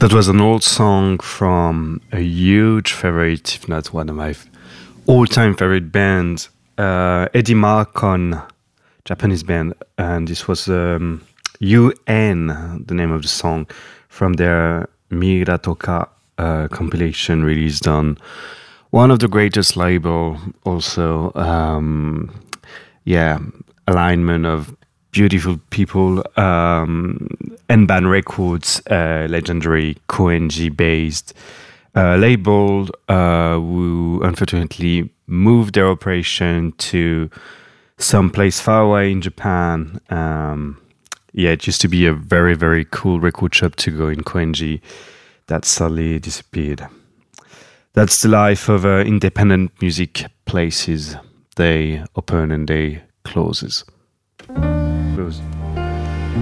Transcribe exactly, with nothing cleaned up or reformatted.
That was an old song from a huge favorite, if not one of my all-time favorite bands, uh, Eddie Marcon, Japanese band, and this was um, U N, the name of the song, from their Miratoka uh, compilation released on one of the greatest label. Also, um, yeah, alignment of beautiful people, um, N-Ban Records, uh, legendary Koenji based uh, label, uh, who unfortunately moved their operation to some place far away in Japan. Um, yeah, it used to be a very, very cool record shop to go in Koenji that sadly disappeared. That's the life of uh, independent music places. They open and they closes. Close.